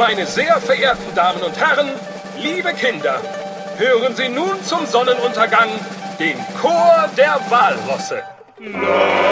Meine sehr verehrten Damen und Herren, liebe Kinder, hören Sie nun zum Sonnenuntergang den Chor der Walrosse.